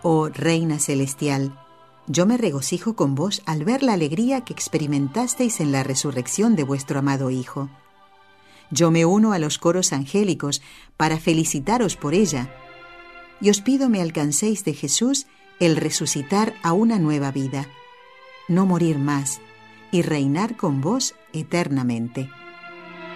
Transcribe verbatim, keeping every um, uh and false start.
Oh Reina Celestial, yo me regocijo con vos al ver la alegría que experimentasteis en la resurrección de vuestro amado Hijo. Yo me uno a los coros angélicos para felicitaros por ella, y os pido me alcancéis de Jesús el resucitar a una nueva vida, no morir más y reinar con vos eternamente.